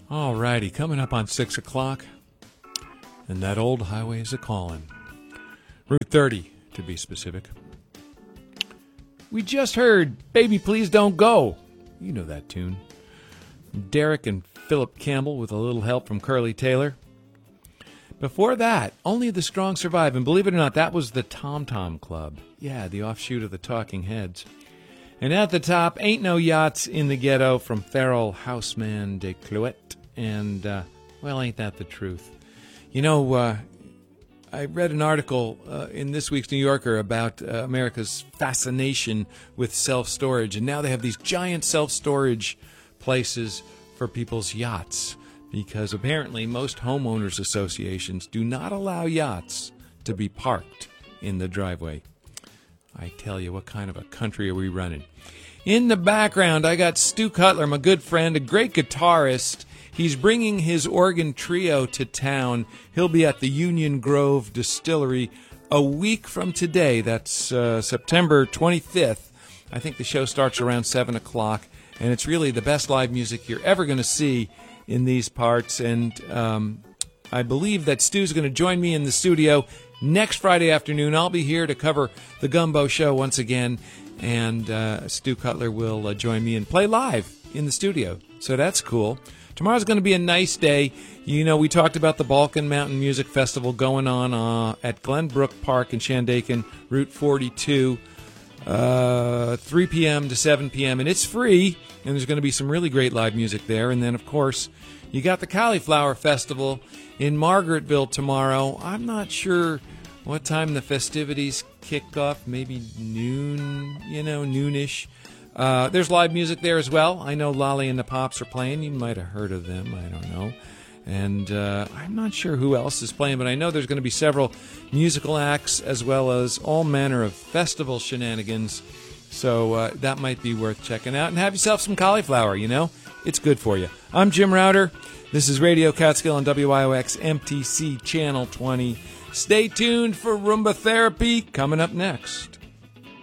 All righty, coming up on 6 o'clock, and that old highway is a-calling. Route 30, to be specific. We just heard Baby Please Don't Go. You know that tune. Derek and Philip Campbell with a little help from Curly Taylor. Before that, Only the Strong Survive, and believe it or not, that was the Tom Tom Club. Yeah, the offshoot of the Talking Heads. And at the top, Ain't No Yachts in the Ghetto from Farrell Houseman de Clouet. And, well, ain't that the truth? You know, I read an article in this week's New Yorker about America's fascination with self-storage. And now they have these giant self-storage places for people's yachts. Because apparently most homeowners associations do not allow yachts to be parked in the driveway. I tell you, what kind of a country are we running? In the background, I got Stu Cutler, my good friend, a great guitarist. He's bringing his organ trio to town. He'll be at the Union Grove Distillery a week from today. That's September 25th. I think the show starts around 7 o'clock, and it's really the best live music you're ever going to see in these parts. And I believe that Stu's going to join me in the studio next Friday afternoon. I'll be here to cover the Gumbo Show once again, and Stu Cutler will join me and play live in the studio. So that's cool. Tomorrow's going to be a nice day. You know, we talked about the Balkan Mountain Music Festival going on at Glenbrook Park in Shandaken, Route 42, 3 p.m. to 7 p.m., and it's free, and there's going to be some really great live music there. And then, of course, you got the Cauliflower Festival in Margaretville tomorrow. I'm not sure what time the festivities kick off, maybe noon, noonish. There's live music there as well. I know Lolly and the Pops are playing. You might have heard of them. I don't know. And I'm not sure who else is playing, but I know there's going to be several musical acts as well as all manner of festival shenanigans. So that might be worth checking out. And have yourself some cauliflower, It's good for you. I'm Jim Router. This is Radio Catskill on WIOX MTC Channel 20. Stay tuned for Roomba Therapy coming up next.